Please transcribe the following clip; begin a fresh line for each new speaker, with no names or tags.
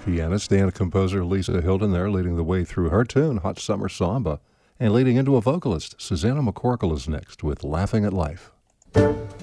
Pianist and composer Lisa Hilton there leading the way through her tune, Hot Summer Samba. And leading into a vocalist, Susanna McCorkle is next with Laughing at Life.